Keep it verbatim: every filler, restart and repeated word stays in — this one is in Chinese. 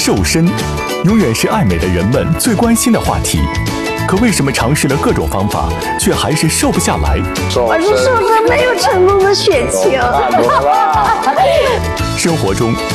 瘦身，永远是爱美的人们最关心的话题。可为什么尝试了各种方法，却还是瘦不下来？ 我是瘦身没有成功的雪球。 生活中